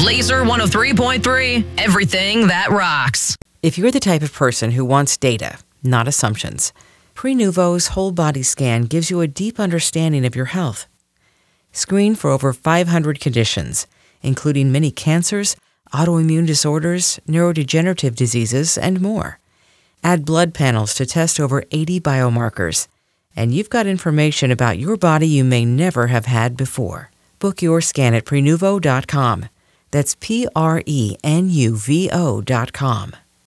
Laser 103.3, everything that rocks. If you're the type of person who wants data, not assumptions, Prenuvo's whole body scan gives you a deep understanding of your health. Screen for over 500 conditions, including many cancers, autoimmune disorders, neurodegenerative diseases, and more. Add blood panels to test over 80 biomarkers, and you've got information about your body you may never have had before. Book your scan at Prenuvo.com. That's Prenuvo.com.